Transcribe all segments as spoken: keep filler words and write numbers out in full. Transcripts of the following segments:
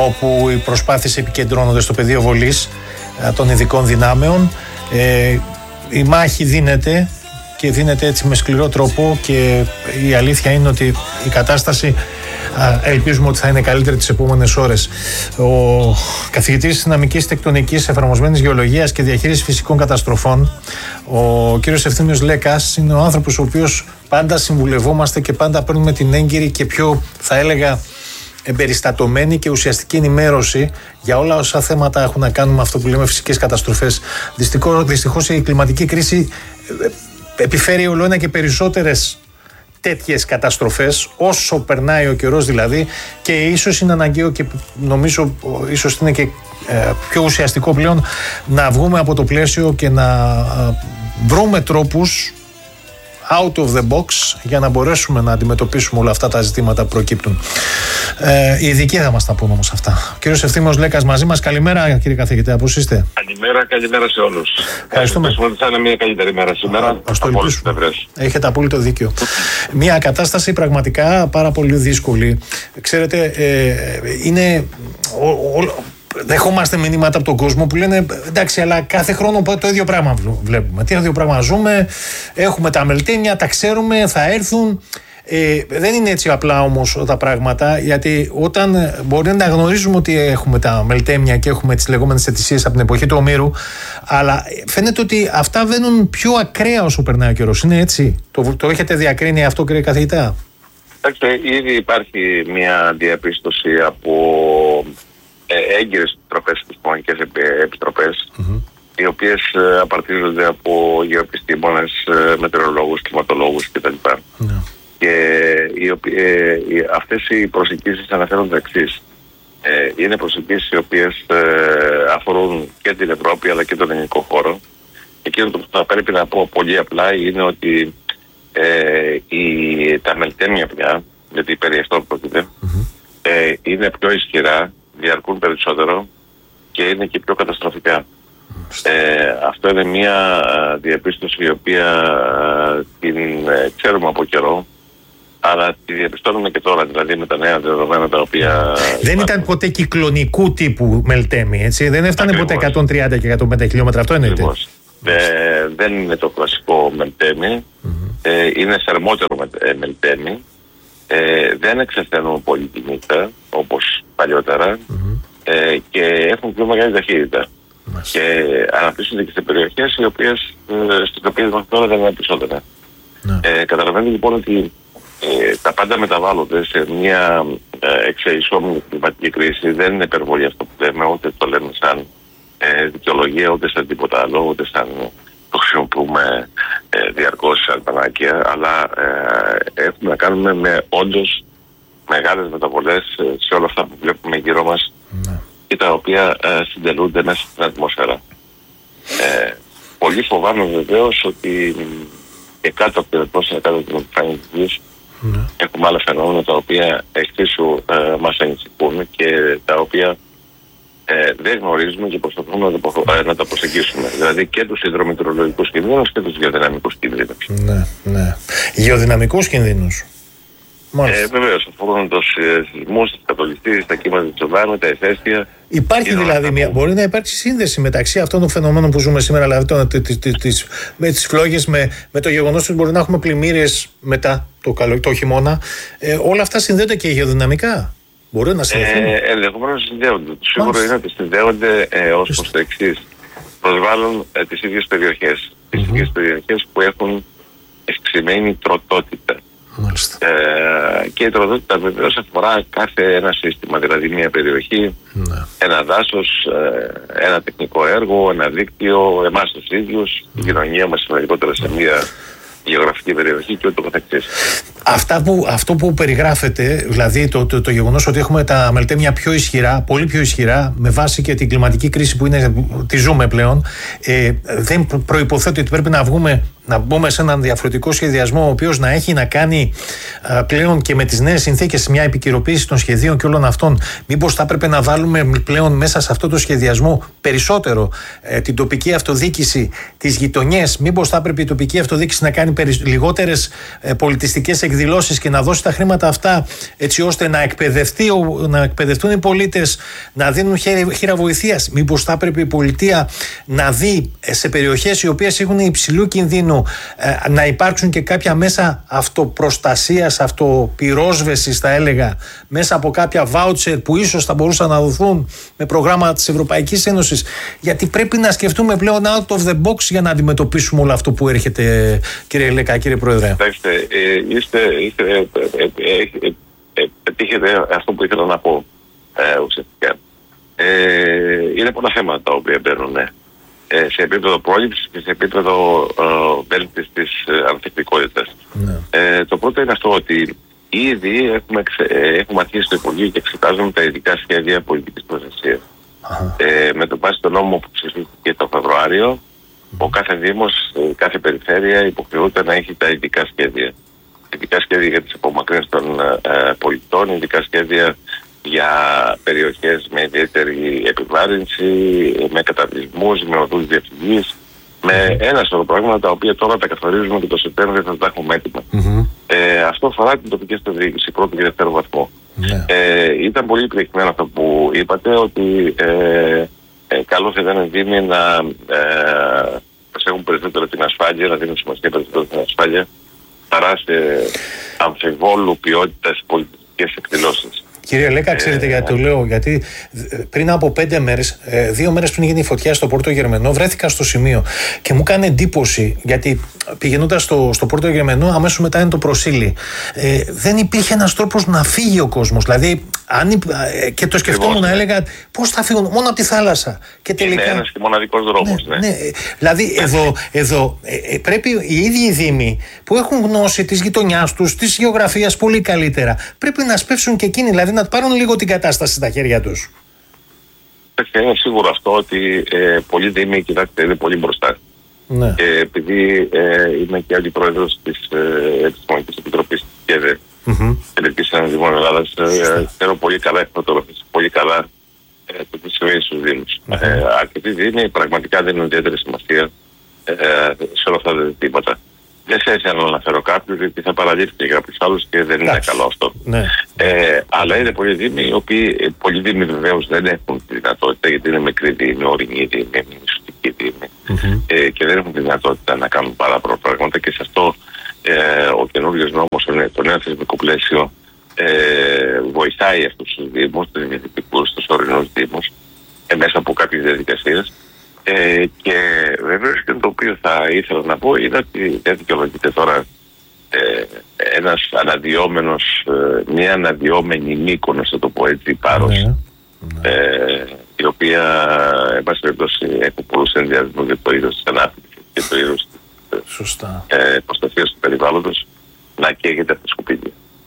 όπου οι προσπάθειες επικεντρώνονται στο πεδίο βολής των ειδικών δυνάμεων. Ε, η μάχη δίνεται και δίνεται έτσι με σκληρό τρόπο, και η αλήθεια είναι ότι η κατάσταση ελπίζουμε ότι θα είναι καλύτερη τις επόμενες ώρες. Ο καθηγητής δυναμικής τεκτονικής, εφαρμοσμένης γεωλογίας και διαχείρισης φυσικών καταστροφών, ο κύριος Ευθύμιος Λέκας, είναι ο άνθρωπος ο οποίος πάντα συμβουλευόμαστε και πάντα παίρνουμε την έγκυρη και πιο, θα έλεγα, εμπεριστατωμένη και ουσιαστική ενημέρωση για όλα όσα θέματα έχουν να κάνουν με αυτό που λέμε φυσικές καταστροφές. Δυστυχώς η κλιματική κρίση επιφέρει όλο ένα και περισσότερες τέτοιες καταστροφές όσο περνάει ο καιρός δηλαδή, και ίσως είναι αναγκαίο και νομίζω ίσως είναι και ε, πιο ουσιαστικό πλέον να βγούμε από το πλαίσιο και να ε, βρούμε τρόπους out of the box για να μπορέσουμε να αντιμετωπίσουμε όλα αυτά τα ζητήματα που προκύπτουν. Ε, οι ειδικοί θα μας τα πούν όμως αυτά. Ο κύριος Ευθύμιος Λέκας μαζί μας. Καλημέρα κύριε καθηγητά, πώς είστε? Καλημέρα, καλημέρα σε όλους. Ευχαριστούμε. Ελπίζουμε ότι θα είναι μια καλύτερη μέρα σήμερα. Ας το ελπίσουμε. Έχετε απόλυτο δίκιο. Μια κατάσταση πραγματικά πάρα πολύ δύσκολη. Ξέρετε, ε, είναι... Ο, ο, δεχόμαστε μηνύματα από τον κόσμο που λένε εντάξει, αλλά κάθε χρόνο το ίδιο πράγμα βλέπουμε. Τι ίδιο πράγμα ζούμε, έχουμε τα μελτέμια, τα ξέρουμε, θα έρθουν. Ε, δεν είναι έτσι απλά όμως τα πράγματα, γιατί όταν μπορεί να γνωρίζουμε ότι έχουμε τα μελτέμια και έχουμε τις λεγόμενες αιτησίες από την εποχή του Ομήρου, αλλά φαίνεται ότι αυτά βαίνουν πιο ακραία όσο περνάει ο καιρός. Είναι έτσι? Το, το έχετε διακρίνει αυτό, κύριε καθηγητά? Εντάξει, ήδη υπάρχει μια διαπίστωση από έγκυρες επιτροπές, επιστημονικές επιτροπές, mm-hmm. οι οποίες απαρτίζονται από γεωεπιστήμονες, μετεωρολόγους, κλιματολόγους κτλ. Mm-hmm. Και οι οποίες, ε, αυτές οι προσεγγίσεις αναφέρονται εξής. Ε, είναι προσεγγίσεις οι οποίες ε, αφορούν και την Ευρώπη αλλά και τον ελληνικό χώρο. Εκείνο που θα πρέπει να πω πολύ απλά είναι ότι ε, η, τα μελτέμια πια, γιατί περί αυτό πρόκειται, mm-hmm. ε, είναι πιο ισχυρά, διαρκούν περισσότερο και είναι και πιο καταστροφικά. Ε, αυτό είναι μια διαπίστωση η οποία την ε, ξέρουμε από καιρό, αλλά τη διαπιστώνουμε και τώρα, δηλαδή με τα νέα δεδομένα τα οποία... Δεν ήταν ποτέ κυκλωνικού τύπου μελτέμι, έτσι? Δεν έφτανε Ακριβώς. ποτέ εκατόν τριάντα και εκατόν πενήντα χιλιόμετρα, αυτό εννοείται? Ε, δεν είναι το κλασικό μελτέμι, mm-hmm. ε, είναι θερμότερο με, ε, μελτέμι. Ε, δεν εξασθενούν πολύ τη νύχτα όπως παλιότερα, mm-hmm. ε, και έχουν πιο μεγάλη ταχύτητα. Mm-hmm. Και αναπτύσσονται και σε περιοχές οι οποίες, ε, στις οποίες μέχρι τώρα δεν αναπτυσσόταν. Mm-hmm. Ε, καταλαβαίνετε λοιπόν ότι ε, τα πάντα μεταβάλλονται σε μια ε, εξελισσόμενη κλιματική κρίση. Δεν είναι υπερβολή αυτό που λέμε, ούτε το λέμε σαν ε, δικαιολογία, ούτε σαν τίποτα άλλο, ούτε σαν το χρησιμοποιούμε ε, διαρκώς σαν πανάκια, αλλά ε, έχουμε να κάνουμε με όντως μεγάλες μεταβολές ε, σε όλα αυτά που βλέπουμε γύρω μας, ναι. και τα οποία ε, συντελούνται μέσα στην ατμόσφαιρα. Ε, πολύ φοβάμαι βεβαίως ότι και κάτω από την ατμόσφαιρα, κάτω από την επιφάνεια της γης, ναι. έχουμε άλλα φαινόμενα τα οποία εξίσου ε, μας ανησυχούν και τα οποία Ε, δεν γνωρίζουμε και προσπαθούμε να τα, να τα προσεγγίσουμε. Δηλαδή και τους υδρομετεωρολογικούς κινδύνους και τους γεωδυναμικούς κινδύνους. Ναι, ναι. Γεωδυναμικούς κινδύνους. Ε, Βεβαίως, αφορούν τους σεισμούς, τις κατολιστήσεις, τα κύματα της Οδάμου, τα ηφαίστεια. Υπάρχει δηλαδή, μια, που... μπορεί να υπάρξει σύνδεση μεταξύ αυτών των φαινομένων που ζούμε σήμερα, δηλαδή το, το, το, το, τις, με τις φλόγες, με, με το γεγονός ότι μπορεί να έχουμε πλημμύρες μετά το, καλο, το χειμώνα. Ε, όλα αυτά συνδέονται και γεωδυναμικά. Μπορεί να συνδεθούν. Ε, ενδεχομένως συνδέονται. Το σίγουρο είναι ότι συνδέονται ε, ως προς το εξής. Προσβάλλουν ε, τις ίδιες περιοχές. Mm-hmm. Τις ίδιες περιοχές που έχουν ευξημένη τροτότητα. Ε, και η τροτότητα βεβαίως αφορά κάθε ένα σύστημα. Δηλαδή μια περιοχή, mm-hmm. ένα δάσος, ε, ένα τεχνικό έργο, ένα δίκτυο, εμάς τους ίδιους, mm-hmm. η κοινωνία μας σημαντικότερα σε μια γεωγραφική περιοχή και ούτω καθεξής. Αυτά που, αυτό που περιγράφεται, δηλαδή το, το, το γεγονός ότι έχουμε τα μελτέμια πιο ισχυρά, πολύ πιο ισχυρά, με βάση και την κλιματική κρίση που είναι, τη ζούμε πλέον, ε, δεν προϋποθέτει ότι πρέπει να βγούμε να μπούμε σε έναν διαφορετικό σχεδιασμό, ο οποίος να έχει να κάνει α, πλέον και με τις νέες συνθήκες, μια επικαιροποίηση των σχεδίων και όλων αυτών. Μήπως θα έπρεπε να βάλουμε πλέον μέσα σε αυτό το σχεδιασμό περισσότερο ε, την τοπική αυτοδιοίκηση, τις γειτονιές? Μήπως θα έπρεπε η τοπική αυτοδιοίκηση να κάνει περι, λιγότερες ε, πολιτιστικές εκδηλώσεις και να δώσει τα χρήματα αυτά έτσι ώστε να, εκπαιδευτεί, να εκπαιδευτούν οι πολίτες, να δίνουν χείρα βοηθείας? Μήπως θα έπρεπε η πολιτεία να δει σε περιοχές οι οποίες έχουν υψηλού κινδύνου ε, να υπάρξουν και κάποια μέσα αυτοπροστασίας, αυτοπυρόσβεσης θα έλεγα, μέσα από κάποια βάουτσερ που ίσως θα μπορούσαν να δοθούν με προγράμματα της Ευρωπαϊκής Ένωσης? Γιατί πρέπει να σκεφτούμε πλέον out of the box για να αντιμετωπίσουμε όλο αυτό που έρχεται, κύριε Λέκα, κύριε Πρόεδρε. Κοιτάξτε, ε, είστε, είστε, ε, ε, ε, ε, ε, πετύχετε αυτό που ήθελα να πω ε, ουσιαστικά. Ε, είναι πολλά θέματα τα οποία μπαίνουν ε, σε επίπεδο πρόληψης και σε επίπεδο ε, βέλτιστης της ε, ανθεκτικότητας. Ναι. Ε, το πρώτο είναι αυτό ότι ήδη έχουμε, ε, έχουμε αρχίσει στο Υπουργείο και εξετάζουμε τα ειδικά σχέδια πολιτικής προστασίας. Ε, με το βάση τον νόμο που ψηφίστηκε το Φεβρουάριο, mm. ο κάθε Δήμος, κάθε περιφέρεια υποχρεούται να έχει τα ειδικά σχέδια. Ειδικά σχέδια για τις απομακρύνσεις των ε, πολιτών, ειδικά σχέδια για περιοχές με ιδιαίτερη επιβάρυνση, με καταβλισμούς, με οδούς διαφυγής, με ένα σωρό πράγματα τα οποία τώρα τα καθορίζουμε και το Σεπτέμβριο θα τα έχουμε έτοιμα. Mm-hmm. Ε, αυτό αφορά την τοπική αυτοδιοίκηση, πρώτο και δεύτερο βαθμό. Yeah. Ε, ήταν πολύ επιτυχημένο αυτό που είπατε, ότι ε, ε, καλό θα ήταν οι Δήμοι να ε, προσέχουν περισσότερο την ασφάλεια, να δίνουν σημασία περισσότερο την ασφάλεια, παρά σε αμφιβόλου ποιότητας πολιτικές εκδηλώσεις. Κύριε Λέκα, ξέρετε γιατί το λέω? Γιατί πριν από πέντε μέρες, δύο μέρες πριν γίνει η φωτιά στο Πόρτο Γερμενό, βρέθηκα στο σημείο και μου κάνει εντύπωση, γιατί πηγαίνοντας στο, στο Πόρτο Γερμενό, αμέσως μετά είναι το Προσίλι. Ε, δεν υπήρχε ένας τρόπος να φύγει ο κόσμος. Δηλαδή, αν, και το σκεφτόμουν να έλεγα πώς θα φύγουν, μόνο από τη θάλασσα. Και τελικά... Είναι ένας και μοναδικός δρόμος. Ναι, ναι. Ναι. Δηλαδή, εδώ, εδώ ε, πρέπει οι ίδιοι οι Δήμοι που έχουν γνώση της γειτονιάς τους, της γεωγραφίας πολύ καλύτερα, πρέπει να σπεύσουν και εκείνοι, δηλαδή να πάρουν λίγο την κατάσταση στα χέρια τους. Είναι σίγουρο αυτό ότι ε, πολλοί Δήμοι, κοιτάξτε, είναι πολύ μπροστά. Ναι. Και επειδή ε, είμαι και αντιπρόεδρος της ε, Επιστημονικής Επιτροπής της ΚΕΔΕ, mm-hmm. Ελληνικής Αναδημών Ελλάδας, ε, ξέρω πολύ καλά, έχω φωτογραφίσει πολύ καλά ε, το τι συμβαίνει στους Δήμους. Mm-hmm. Ε, αρκετοί Δήμοι πραγματικά δίνουν ιδιαίτερη σημασία ε, σε όλα αυτά τα ζητήματα. Δεν σε ήθελα να αναφέρω κάποιους, γιατί θα παραλείφθηκε για κάποιους άλλους και δεν είναι καλό αυτό. Ναι. Ε, αλλά είναι πολλοί Δήμοι, οι οποίοι, πολλοί Δήμοι βεβαίως δεν έχουν τη δυνατότητα, γιατί είναι μικροί Δήμοι, ορεινοί Δήμοι, μισοτικοί Δήμοι, mm-hmm. ε, και δεν έχουν τη δυνατότητα να κάνουν πάρα πολλά πράγματα, και σε αυτό ε, ο καινούργιος νόμος, το νέο θεσμικό πλαίσιο, ε, βοηθάει αυτούς τους Δήμους, τους διαιτητικούς, τους ορεινούς Δήμους, ε, μέσα από κάποιες διαδικασίες. Ε, και βεβαίως και το οποίο θα ήθελα να πω είναι ότι δεν δικαιολογείται τώρα ε, ένας αναδυόμενος, ε, μια αναδυόμενη Μύκονος, θα το πω έτσι, Πάρος, ναι, ναι. Ε, η οποία εν πάση περιπτώσει έχει πολλούς ενδιασμούς για το είδος της ανάπτυξης και το είδος της ε, προστασίας του περιβάλλοντος, να καίγεται από τα σκουπίδια.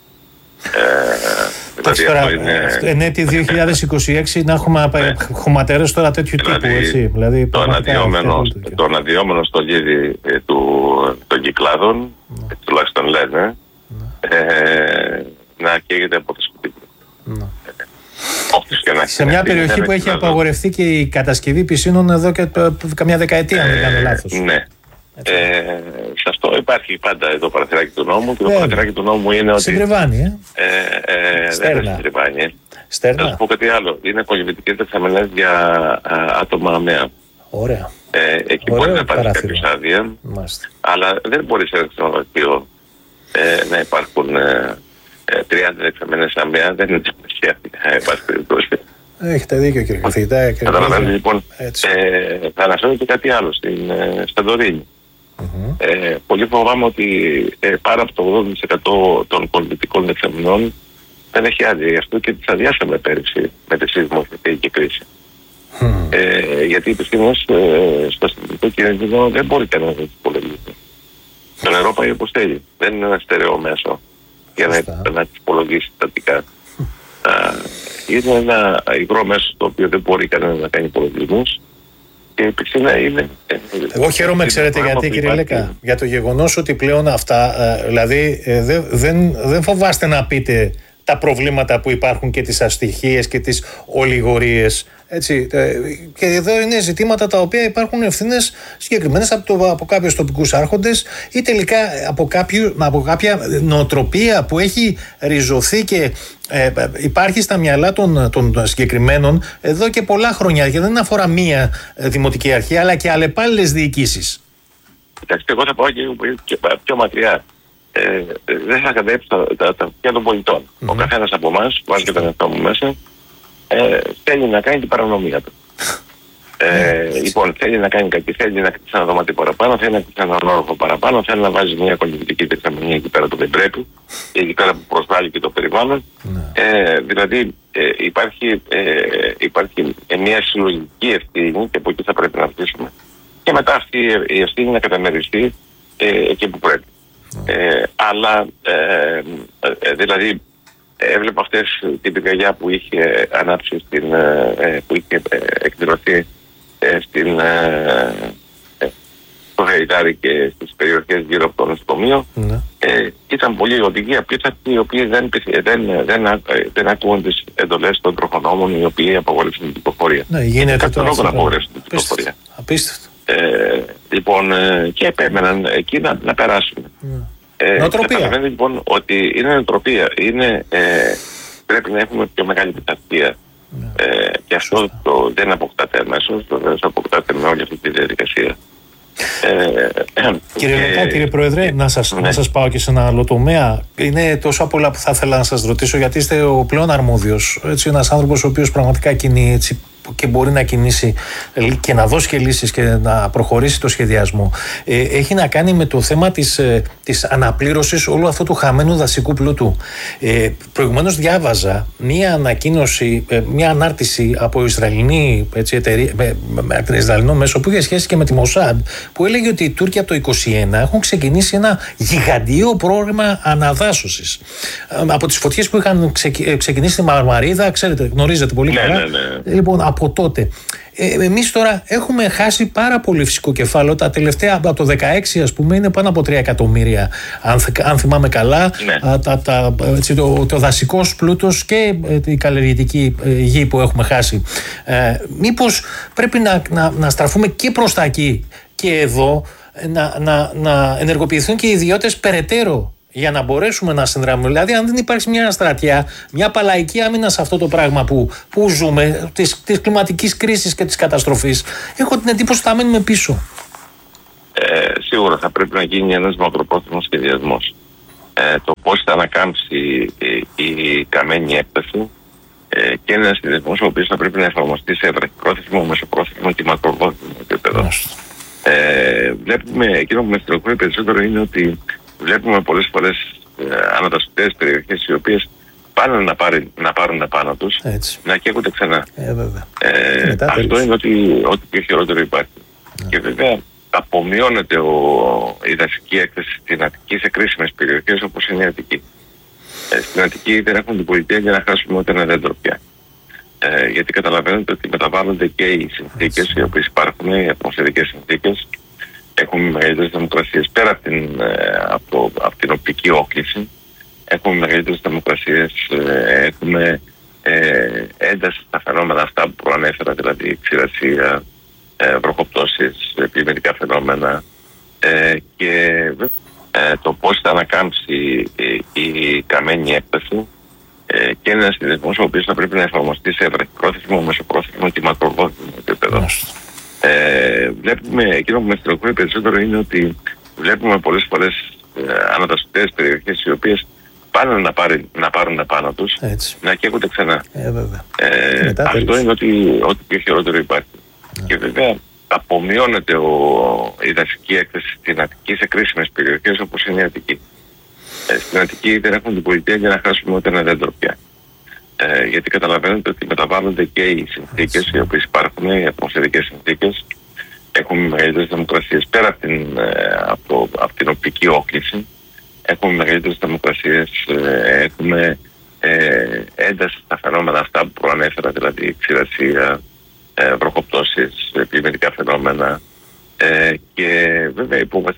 Ε, δηλαδή τώρα, είναι... εν έτη δύο χιλιάδες είκοσι έξι να έχουμε ναι. χωματερές τώρα τέτοιου δηλαδή, τύπου, έτσι. Δηλαδή, το, αναδυόμενο, το αναδυόμενο στολίδι ε, του, των κυκλάδων, ναι. έτσι τουλάχιστον λένε, ναι. ε, να καίγεται από τα σκουπίδια. Ναι. Ε, σε μια περιοχή που έχει απαγορευτεί και η κατασκευή πισίνων εδώ και καμιά δεκαετία, αν δεν κάνω λάθος. Ναι. Ε, σε αυτό υπάρχει πάντα το παραθυράκι του νόμου, και το παραθυράκι του νόμου είναι ότι. Συντριβάνει, ε. ε, ε δεν είναι συντριβάνει. Στέρνα. Θα σου πω κάτι άλλο. Είναι κολυβητικές δεξαμενές για α, άτομα αμαία. Ωραία. Ε, εκεί μπορεί να πάρει κάποιος άδεια, αλλά δεν μπορεί σε ένα ξενοδοχείο ε, να υπάρχουν ε, ε, τριάντα δεξαμενές αμαία. Δεν είναι σημασία. Έχετε δίκιο, κύριε καθηγητά. Καταλαβαίνετε, λοιπόν, ε, θα αναφέρω και κάτι άλλο στην ε, Σαντορίνη. Mm-hmm. Ε, πολύ φοβάμαι ότι ε, πάρα από το ογδόντα τοις εκατό των πολιτικών δεξαμενών δεν έχει άδεια. Γι' αυτό και τις αδειάσαμε πέρυσι με τη σεισμοθετική κρίση. Mm. Ε, γιατί οι επιστήμονες ε, στο αστυνομικό κίνδυνο δεν μπορεί κανένα να τις υπολογίσει. Το νερό πάει όπως θέλει. Δεν είναι ένα στερεό μέσο για να, να τις υπολογίσει στατικά. Mm. Είναι ένα υγρό μέσο το οποίο δεν μπορεί κανένα να κάνει υπολογισμούς. και η πισίνα είναι... Εγώ χαίρομαι, ξέρετε γιατί, κύριε Λέκα, για το γεγονός ότι πλέον αυτά, ε, δηλαδή ε, δε, δεν, δεν φοβάστε να πείτε τα προβλήματα που υπάρχουν και τις αστοιχίες και τις ολιγορίες. Έτσι, και εδώ είναι ζητήματα τα οποία υπάρχουν ευθύνες συγκεκριμένες από, το, από κάποιους τοπικούς άρχοντες ή τελικά από, κάποιου, από κάποια νοοτροπία που έχει ριζωθεί και ε, υπάρχει στα μυαλά των, των συγκεκριμένων εδώ και πολλά χρόνια και δεν αφορά μία δημοτική αρχή αλλά και αλλεπάλληλες διοικήσεις. Κοιτάξτε, εγώ θα πάω και πιο μακριά. Ε, δεν θα κατέβει τα, τα, τα αυτιά των πολιτών. Mm-hmm. Ο καθένας από εμάς, βάζει και τον εαυτό μου μέσα, ε, θέλει να κάνει την παρανομία του. Ε, λοιπόν, θέλει να κάνει κάτι, θέλει να κτίσει ένα δωμάτιο παραπάνω, θέλει να κτίσει έναν όροφο παραπάνω, θέλει να βάζει μια κολυμπητική δεξαμενή εκεί πέρα που δεν πρέπει, εκεί πέρα που προσβάλλει και το περιβάλλον. Ε, δηλαδή, ε, υπάρχει, ε, υπάρχει μια συλλογική ευθύνη και από εκεί θα πρέπει να αρχίσουμε. Και μετά αυτή η ευθύνη να καταμεριστεί ε, εκεί που πρέπει. Ε, αλλά ε, ε, δηλαδή έβλεπα αυτές την πυρκαγιά που είχε ανάψει στην, ε, που είχε ε, εκδηλωθεί ε, στην ε, ε, στο Γαϊδάρι και στις περιοχές γύρω από το νοσοκομείο. Ναι. Ε, ήταν πολλοί οδηγοί απίθαρτοι οι οποίοι δεν, δεν, δεν, δεν, δεν ακούουν τις εντολές των τροχονόμων οι οποίοι απαγορεύσουν την κυκλοφορία. Ναι, γίνεται το λόγο να απαγορεύσουν την κυκλοφορία. Απίστευτο. Ε, λοιπόν, ε, και επέμεναν εκεί να, να περάσουν. Mm. Ε, Καταλαβαίνετε λοιπόν ότι είναι νοοτροπία. Είναι, ε, πρέπει να έχουμε πιο μεγάλη πειθαρχία. Mm. Ε, και αυτό το, δεν αποκτάται αμέσως, δεν αποκτάται με όλη αυτή τη διαδικασία. Ε, κύριε Λέκα, κύριε Πρόεδρε, να σας, ναι. να σας πάω και σε ένα άλλο τομέα. Είναι τόσα πολλά που θα ήθελα να σας ρωτήσω, γιατί είστε ο πλέον αρμόδιος. Έτσι, ένας άνθρωπος ο οποίος πραγματικά κινεί έτσι και μπορεί να κινήσει και να δώσει και λύσεις και να προχωρήσει το σχεδιασμό. Ε, έχει να κάνει με το θέμα της, της αναπλήρωσης όλου αυτού του χαμένου δασικού πλούτου. Ε, προηγουμένως διάβαζα μία ανακοίνωση, μία ανάρτηση από Ισραηλινή έτσι, εταιρεία, με, με, με Ισραηλινό μέσο που είχε σχέση και με τη Μοσάντ, που έλεγε ότι οι Τούρκοι από το είκοσι ένα έχουν ξεκινήσει ένα γιγαντιαίο πρόγραμμα αναδάσωσης. Ε, από τις φωτιές που είχαν ξεκινήσει στη Μαρμαρίδα, ξέρετε, γνωρίζετε πολύ ναι, καλά. Ναι, ναι. Λοιπόν, από τότε. Ε, εμείς τώρα έχουμε χάσει πάρα πολύ φυσικό κεφάλαιο. Τα τελευταία, από το δεκαέξι ας πούμε, είναι πάνω από τρία εκατομμύρια. Αν, αν θυμάμαι καλά, ναι. α, τα, τα, έτσι, το, το δασικός πλούτος και ε, η καλλιεργητική ε, γη που έχουμε χάσει. Ε, μήπως πρέπει να, να, να στραφούμε και προς τα εκεί και εδώ, να, να, να ενεργοποιηθούν και οι ιδιώτες περαιτέρω, για να μπορέσουμε να συνδράμουμε. Δηλαδή, αν δεν υπάρχει μια στρατιά, μια παλαϊκή άμυνα σε αυτό το πράγμα που, που ζούμε, της, της κλιματικής κρίσης και της καταστροφής, έχω την εντύπωση ότι θα μένουμε πίσω. Ε, σίγουρα θα πρέπει να γίνει ένας μακροπρόθεσμος σχεδιασμός. Ε, το πώς θα ανακάμψει η, η καμένη έκταση ε, και ένας σχεδιασμός ο οποίος θα πρέπει να εφαρμοστεί σε βραχυπρόθεσμο, μεσοπρόθεσμο και μακροπρόθεσμο επίπεδο. Ε, βλέπουμε, εκείνο που με στενοχωρεί περισσότερο είναι ότι βλέπουμε πολλές φορές ε, αναταστικές περιοχές οι οποίες πάνε να, πάρει, να πάρουν επάνω τους, έτσι, να καίγονται ξανά. Ε, ε, αυτό τέλος. Είναι ότι, ό,τι πιο χειρότερο υπάρχει. Yeah. Και βέβαια απομειώνεται ο, η δασική έκθεση στην Αττική σε κρίσιμες περιοχές όπως είναι η Αττική. Ε, στην Αττική δεν έχουμε την πολιτεία για να χάσουμε ούτε ένα δέντρο πια. Ε, γιατί καταλαβαίνετε ότι μεταβάλλονται και οι συνθήκες οι οποίες υπάρχουν, οι ατμοσφαιρικές συνθήκες. Έχουμε μεγαλύτερες δημοκρασίες πέρα από την, από, από την οπτική όκληση. Έχουμε μεγαλύτερες δημοκρασίες, έχουμε ε, ένταση στα φαινόμενα αυτά που προανέφερα, δηλαδή ξηρασία, ε, βροχοπτώσεις, κλιματικά φαινόμενα ε, και ε, το πώς θα ανακάμψει η, η καμένη έκταση ε, και ένας σχεδιασμός ο οποίος θα πρέπει να εφαρμοστεί σε βραχυπρόθεσμο, μεσοπρόθεσμο και μακροπρόθεσμο επίπεδο. Ε, βλέπουμε, εκείνο που με στενοχωρεί περισσότερο είναι ότι βλέπουμε πολλές φορές ε, αναταστικές περιοχές οι οποίες πάνε να, πάρει, να πάρουν επάνω τους, έτσι, να καίγονται ξανά. Ε, ε, αυτό τέλος. Είναι ότι, ό,τι πιο χειρότερο υπάρχει. Yeah. Και βέβαια απομειώνεται ο, η δασική έκθεση στην Αττική σε κρίσιμες περιοχές όπως είναι η Αττική. Ε, στην Αττική δεν έχουμε την πολιτεία για να χάσουμε ούτε ένα δέντρο πια. Ε, γιατί καταλαβαίνετε ότι μεταβάλλονται και οι συνθήκες οι οποίες υπάρχουν, οι ατμοσφαιρικές συνθήκες. Έχουμε μεγαλύτερες δημοκρασίες πέρα από την, από, από την οπτική όκληση. Έχουμε μεγαλύτερες δημοκρασίες, ε, έχουμε ε, ένταση στα φαινόμενα αυτά που προανέφερα, δηλαδή ξηρασία, ε, βροχοπτώσεις, πλημμυρικά φαινόμενα ε, και βέβαια υπόμαστε